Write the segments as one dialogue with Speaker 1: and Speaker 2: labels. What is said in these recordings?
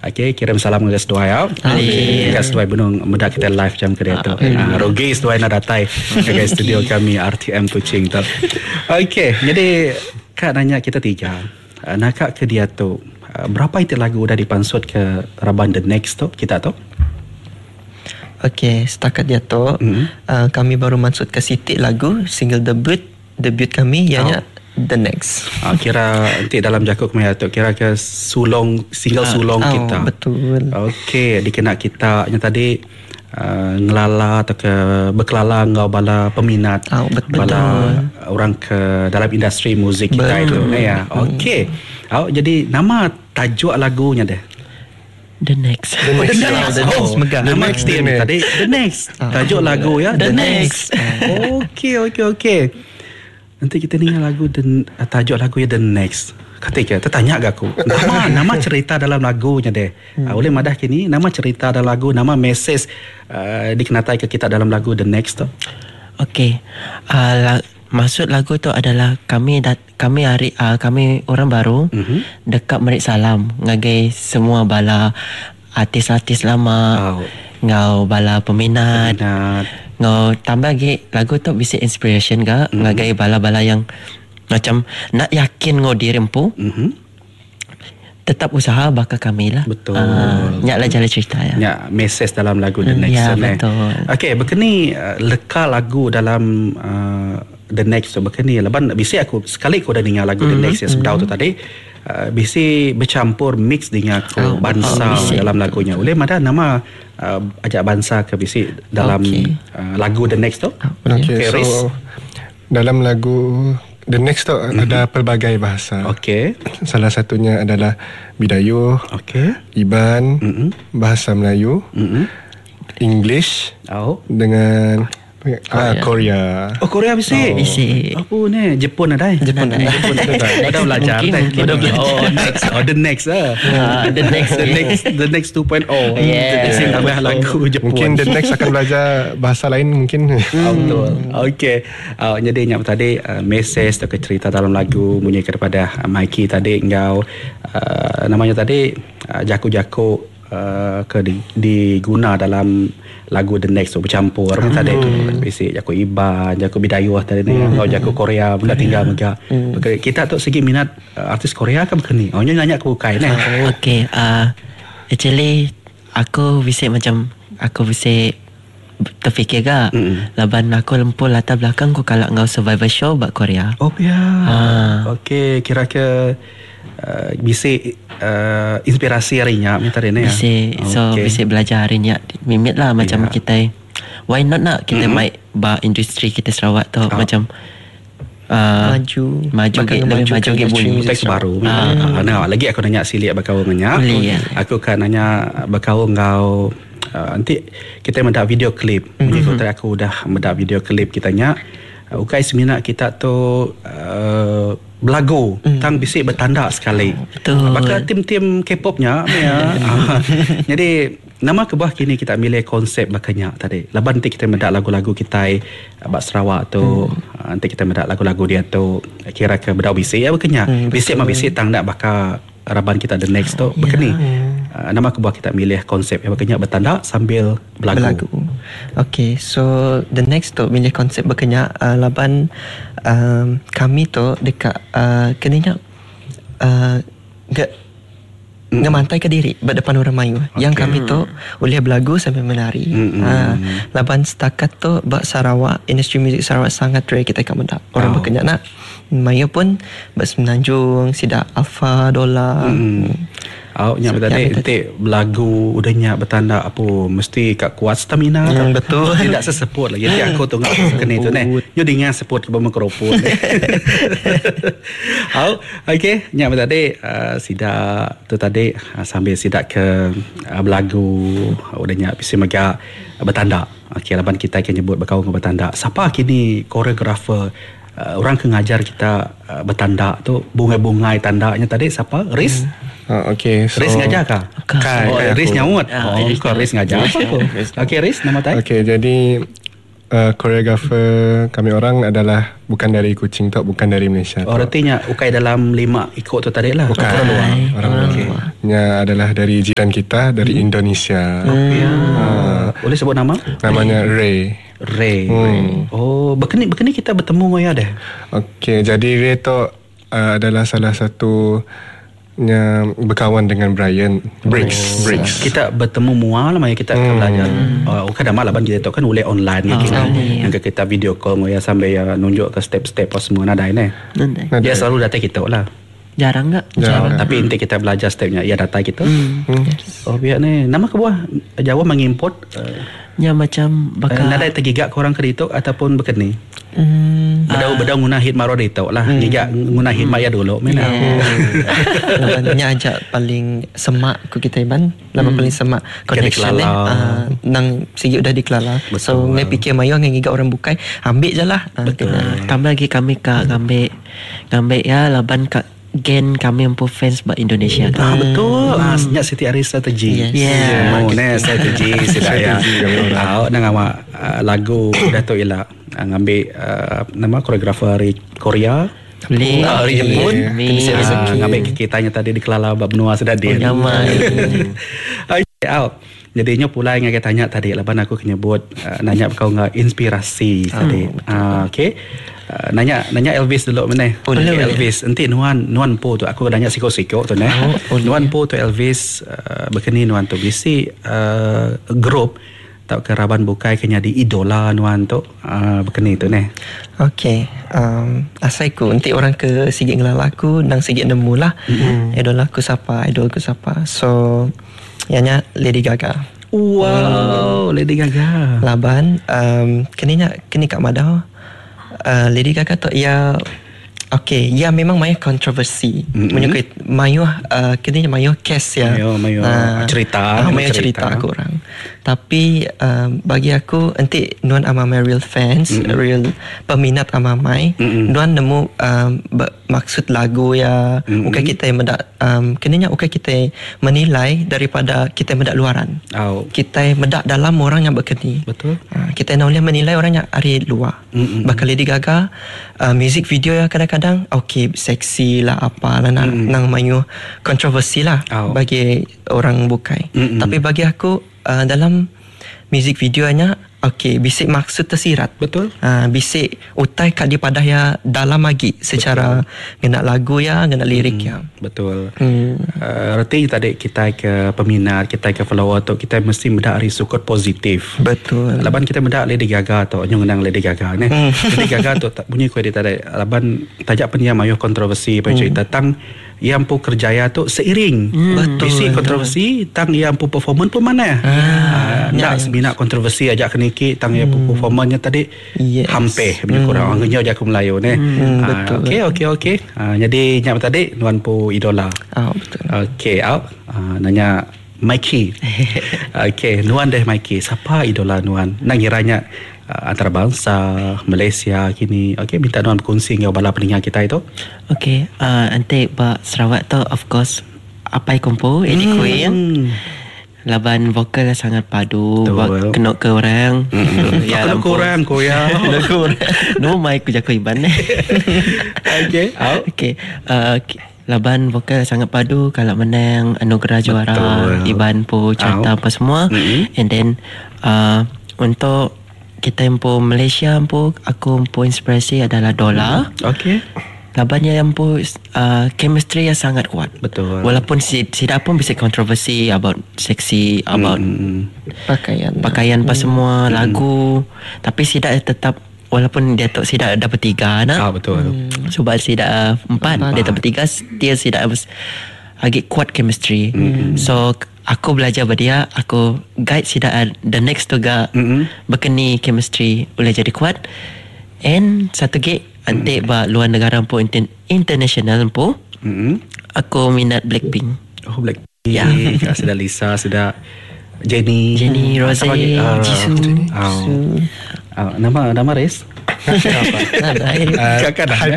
Speaker 1: Okay, kirim salam ke Seduai ya. Kat Seduai Benung mudah kita live jam kerja tu. Rogi Seduai nak datai ke studio kami RTM Kuching tu. Okay, jadi Kak nanya kita tiga. Nak Kak ke dia tu berapa itu lagu dah dipansut ke Raban The Next tu kita tu?
Speaker 2: Okay, setakat dia tu kami baru masuk ke sitik lagu single debut kami ianya The Next.
Speaker 1: Kira nanti dalam jakuk kami tu kira ke single sulong kita.
Speaker 2: Betul.
Speaker 1: Okey, dikenal kita yang tadi ngelala atau ke berkelala ngau bala peminat, bala orang ke dalam industri muzik kita itu ya. Okey. Jadi nama tajuk lagunya deh.
Speaker 2: The Next.
Speaker 1: Nama dia tadi The Next. Tajuk lagu ya The Next. Okey. Nanti kita dengar lagu tajuk lagu ya The Next. Ketika tertanya ke aku nama cerita dalam lagunya deh. Oleh madah kini nama cerita dalam lagu, nama mesej dikenatai ke kita dalam lagu The Next tu.
Speaker 2: Okey. Maksud lagu tu adalah kami orang baru dekat Merik Salam ngagai semua bala artis-artis lama, ngau bala peminat. Ngau tambah lagi lagu tu bisa inspiration ke ngagai bala-bala yang macam nak yakin ngau diri empu. Tetap usaha bakal kami lah.
Speaker 1: Betul.
Speaker 2: Nyak lah jalan cerita ya.
Speaker 1: Nyak mesej dalam lagu The Next.
Speaker 2: Ya betul.
Speaker 1: Okey, berkini leka lagu dalam The Next tu berkini leban bisi aku sekali aku dah dengar lagu The Next yang sebelum tu tadi bisi bercampur mix dengan aku bangsa dalam lagunya. Oleh mana nama ajak bangsa ke bisi dalam lagu The Next tu?
Speaker 3: Okay, so dalam lagu The Next tu ada pelbagai bahasa.
Speaker 1: Okey.
Speaker 3: Salah satunya adalah Bidayuh, Iban, bahasa Melayu, English, dengan Korea.
Speaker 1: Korea bisa. Apa ni? Jepun ada. Jepun ada. Dah belajar. The Next. The Next 2.0. Sing tambah lagu Jepun.
Speaker 3: Mungkin The Next akan belajar bahasa lain mungkin.
Speaker 1: Betul. Okey. Jadi yang tadi mesej atau cerita dalam lagu bunyi kepada Mikey tadi engkau namanya tadi jaku-jaku ke diguna dalam lagu The Next tu bercampur tadi basic jaku Iban, jaku Bidayuh tadi ni atau jaku Korea benda tinggal mega. Kita tu segi minat artis Korea kan begini. Nanya aku bukai ni.
Speaker 2: Okey, actually aku bisa terfikir ke laban aku lempul latar belakang aku kalau ngau survivor show buat Korea. Okey,
Speaker 1: kira ke bisa inspirasi harinya minta dia ya.
Speaker 2: Bisa belajar harinya mimit lah macam kita why not nak kita main industri kita Sarawak tu macam maju ke bunyi
Speaker 1: teks baru. Lagi aku nanya silik bakau nanya. Aku kan nanya bakau ngau nanti kita mendak video klip. Aku dah mendak video klip kita nyak ukai seminat kita tu belagu tang bisik bertanda sekali. Maka tim-tim K-popnya jadi nama kebah kini kita milih konsep makanya tadi laban nanti kita mendak lagu-lagu kita abad Sarawak tu nanti kita mendak lagu-lagu dia tu kira ke bedau bisik ya makanya bisik tang nak bakal Raban kita The Next tu berkeni nama kebah kita milih konsep yang makanya bertanda sambil belagu.
Speaker 2: Okay, so The Next tu milih konsep berkenya laban kami tu dekat kenanya ngemantai ke diri berdepan orang Melayu. Yang kami tu boleh belagu sambil menari. Laban setakat tu buat Sarawak, industri muzik Sarawak sangat rare kita akan mendak. Orang berkenya nak Melayu pun bersemenanjung, Sidak Alfa, Dola.
Speaker 1: Yang tadi nanti belagu udahnya bertanda apa mesti kat kuat stamina
Speaker 2: betul
Speaker 1: tidak seseput lagi jadi aku tengok kena itu ni you dengar seput ke bawah mikrofon. Okey yang tadi sidak tu tadi sambil sidak ke belagu udahnya bisa megak bertanda. Okey laban kita akan nyebut berkawan ke bertanda siapa kini koreografer orang ke ngajar kita bertanda tu bungai-bungai tandanya tadi siapa Riz.
Speaker 3: Okay, so
Speaker 1: Riz ngajar kah? Riz nyawut. Riz ngajar apa tu? Okay, Riz nama tak?
Speaker 3: Okay, jadi koreografer kami orang adalah bukan dari Kuching tu, bukan dari Malaysia.
Speaker 1: Artinya ukai dalam 5 ikut tu tadi lah.
Speaker 3: Bukan orang luar. Nya adalah dari jiran kita dari Indonesia.
Speaker 1: Boleh sebut nama?
Speaker 3: Namanya Ray.
Speaker 1: Ray. Oh, berkeni kita bertemu Moya dah.
Speaker 3: Okey, jadi Ray tu adalah salah satu berkawan dengan Brian Briggs.
Speaker 1: Kita bertemu mua lah Maya, kita akan belajar. Kadang malam kita tahu kan boleh online yang kita video call Moya sambil nunjuk ke step-step apa semua nadai ni. Dia selalu datang kita lah.
Speaker 2: Jarang tak?
Speaker 1: Jarang. Tapi nanti kita belajar stepnya. Ia datang kita. Oh biar ni. Nama ke buah Jawa mengimport.
Speaker 2: Ya macam bakal
Speaker 1: nadai tergigak korang ke ditok ataupun berkeni. Bedau guna hit maro ditok lah. Gigak guna hit maya dulu.
Speaker 4: Labannya ajak paling semak ku kita Iban. Laban paling semak connection nang sigi udah dikelala. So ngai fikir mayo ngai gigak orang bukai ambil je lah.
Speaker 2: Tambah lagi kami kak ngambil ya laban kak gen kami empu fans buat Indonesia kan.
Speaker 1: Betul. Senyap Siti Ari strategi. Strategi saya. Nang awak lagu Dato' Ila ngambil nama koreografer Korea. Hari Jepun. Ngambil kitanya tadi di Kelala bab benua sudah dia. Jadinya pula yang kita tanya tadi laban aku nyebut nanya kau enggak inspirasi tadi. Okey. Nanya Elvis dulu mana? Elvis. Nanti nuan po tu aku nanya siko-siko tu nah. Nuan po tu Elvis berkeni nuan tu bisi grup tak keraban bukai kenya di idola nuan tu berkeni tu nah.
Speaker 4: Okey. Asaiku nanti orang ke sigi ngelalaku nang sigi nemu lah. Idolku siapa? So ianya Lady Gaga.
Speaker 1: Wow, Lady Gaga.
Speaker 4: Laban kini Kak Madau. Lady Gaga tu ia okey, ia memang mayu kontroversi. Menyukui mayu kini mayu case ya.
Speaker 1: Mayu cerita
Speaker 4: aku orang. Tapi bagi aku nanti nuan amamai real fans, real peminat amamai, nuan nemu maksud lagu ya. Ukai kita yang mendak kininya ukai kita menilai daripada kita mendak luaran. Kita mendak dalam orang yang berkeni.
Speaker 1: Betul.
Speaker 4: Kita nak menilai orang yang dari luar. Bakal Lady Gaga music video ya kadang-kadang okey seksi lah apalah nang mayu kontroversi lah bagi orang bukai. Tapi bagi aku dalam music videonya okey bisik maksud tersirat.
Speaker 1: Betul.
Speaker 4: Bisik utai kat di padah ya dalam lagi secara ngena lagu ya ngena lirik ya.
Speaker 1: Betul. Arti tadi kita ke peminat, kita ke follower tu kita mesti mendak hari sukut positif.
Speaker 4: Betul.
Speaker 1: Laban kita mendak Lady Gaga tu nyong Lady Gaga ni. Lady Gaga tu tak bunyi kuat dia tadi. Laban tajak penia mayu kontroversi cerita tang yang pu kerjaya tu seiring.
Speaker 4: Betul.
Speaker 1: Bisi kontroversi tang yang pu performance pun mana. Nak seminat kontroversi ajak keniki tang yang pu performance tadi hampir punya kurang angganya ajak aku Melayu ni. Okey. Jadi nyap tadi nuan pu idola.
Speaker 4: Betul.
Speaker 1: Okey, nanya Mikey. Okey, nuan deh Mikey. Siapa idola nuan? Nang kiranya antarabangsa Malaysia kini. Okey, minta nuan berkongsi dengan bala pendengar kita itu.
Speaker 2: Okey, nanti Pak Sarawak tu of course Apai Kompo, Eddie Queen. Laban vokal sangat padu, kena ke orang.
Speaker 1: Ya, kena ke orang ko ya.
Speaker 2: Kena ke orang. No mic ku jago Iban.
Speaker 1: Okey.
Speaker 2: Laban vokal sangat padu kalau menang anugerah juara Iban po cerita apa semua. And then untuk kita yang po Malaysia po aku po inspirasi adalah Dola.
Speaker 1: Okey.
Speaker 2: Labannya yang po chemistry yang sangat kuat.
Speaker 1: Betul.
Speaker 2: Walaupun tidak pun bisa kontroversi about seksi, about pakaian apa semua lagu, tapi tidak tetap walaupun dia tak tidak dapat 3 nak.
Speaker 1: Betul.
Speaker 2: Sebab tidak 4 dia dapat 3 dia tidak agak kuat chemistry. So aku belajar pada dia, aku guide tidak the next juga berkeni chemistry boleh jadi kuat. And satu gig nanti luar negara pun international pun aku minat Blackpink.
Speaker 1: Blackpink. Ya. Sudah Lisa, sudah Jenny,
Speaker 2: Rose, Jisoo.
Speaker 1: Nama Res? Kakak dah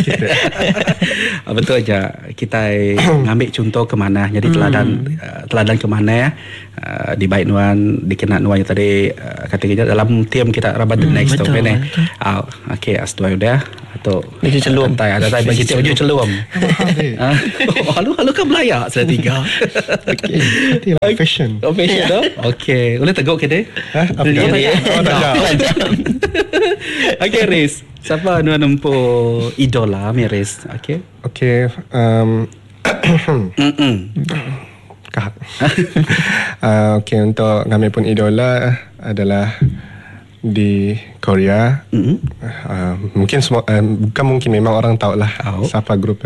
Speaker 1: betul aja. Kita ngambil contoh ke mana. Jadi teladan ke mana di baik Nuan dikenal Nuan yang tadi katanya dalam tim kita Rabat the Next tu kan. Okey, astuai udah atau
Speaker 4: baju celum.
Speaker 1: Ada bagi baju celum. Halo kan belayak sudah 3.
Speaker 3: Okey, fashion.
Speaker 1: Fashion dah. Okey, boleh teguk ke dia? Okey, Riz. Siapa Nuan nempuh idola Riz? Okey.
Speaker 3: Okey, Okey, untuk kami pun idola adalah di Korea. Mungkin semua bukan mungkin, memang orang tahu lah siapa grup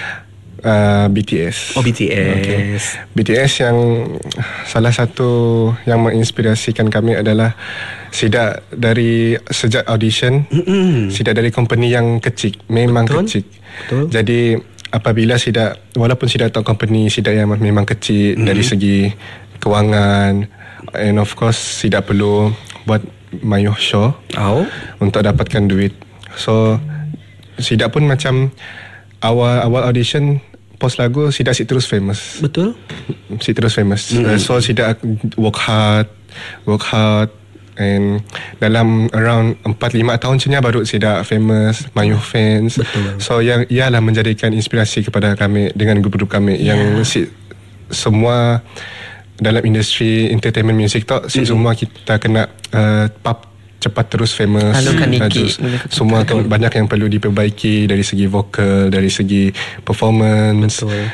Speaker 3: BTS.
Speaker 1: BTS.
Speaker 3: Okay. BTS yang salah satu yang menginspirasikan kami adalah Sidak dari sejak audition, Sidak dari company yang kecil, memang kecil. Jadi apabila Sidak, walaupun Sidak tahu company Sidak yang memang kecil dari segi kewangan, and of course Sidak perlu buat mayuh show untuk dapatkan duit. So Sidak pun macam awal audition post lagu Sidak terus famous.
Speaker 1: Betul.
Speaker 3: Terus famous. So Sidak work hard and dalam around 4-5 tahun macamnya baru Sidak famous, mayuh fans.
Speaker 1: Betul.
Speaker 3: So yang ialah menjadikan inspirasi kepada kami dengan grup-grup kami yang semua dalam industri entertainment music tu semua kita kena cepat terus famous. Semua banyak yang perlu diperbaiki dari segi vokal, dari segi performance.
Speaker 1: Betul.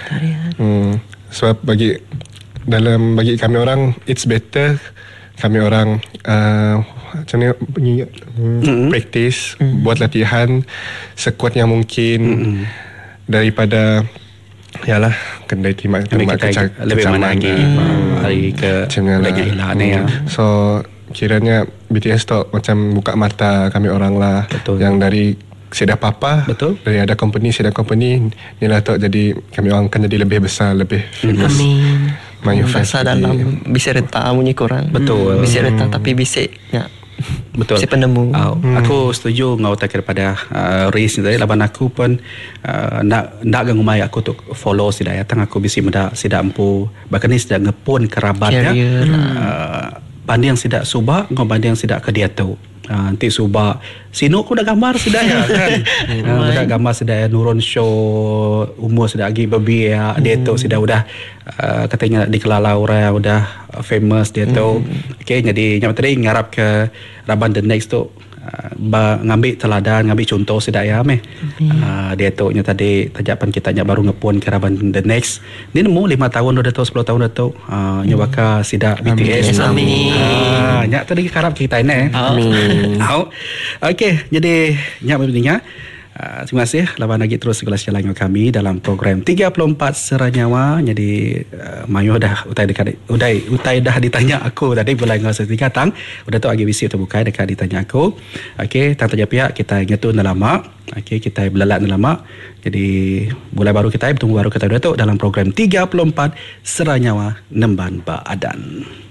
Speaker 3: Sebab bagi kami orang, it's better kami orang macam ni practice, buat latihan sekuat yang mungkin daripada yalah kena terima
Speaker 1: lebih mana lagi hari ke banyak hilang ni ya.
Speaker 3: So kiranya BTS tu macam buka mata kami orang lah.
Speaker 1: Betul.
Speaker 3: Yang dari Sidak Papa,
Speaker 1: betul,
Speaker 3: dari ada Sidak company ni lah tu, jadi kami orang akan jadi lebih besar, lebih famous.
Speaker 4: Amin. Rasa dalam bisik retak bunyi korang.
Speaker 1: Betul.
Speaker 4: Bisik retak tapi bisiknya
Speaker 1: betul.
Speaker 4: Bisik penemu.
Speaker 1: Aku setuju dengan otak daripada Riz ni tadi. Laban aku pun nak gangumai aku untuk follow Sidak. Tang aku bisi muda Sidak empu. Bahkan ni Sidak ngepun kerabatnya. Banding Sidak subak dengan banding Sidak ke dia tu. Nanti subak Sino aku dah gambar Sidak ya kan. Dah gambar Sidak nurun show umur Sidak lagi baby ya. Dia tu Sidak udah katanya dikelala orang udah famous dia tu. Okay, jadi nyam tadi ngarap ke Raban the Next tu ngambil teladan, ngambil contoh Sidak ya meh. Dia tu nya tadi tajapan kita nya baru ngepun ke Raban the Next. Ni nemu 5 tahun dah tu 10 tahun dah tu. Nya baka Sidak BTS.
Speaker 4: Amin.
Speaker 1: Nya tadi harap kita ni.
Speaker 2: Amin.
Speaker 1: Okey, jadi nya pentingnya terima kasih lawan lagi terus kelas jalan dengan kami dalam program 34 Seranyawa. Jadi Mayu dah utai dah ditanya aku tadi bulan ngau setika tang udah tu agi visi tu bukai dekat ditanya aku. Okey, tang tanya pihak kita ngetun lama. Okey, kita belalat lama. Jadi mulai baru kita bertemu baru kita udah tu dalam program 34 Seranyawa Nemban Ba Adan.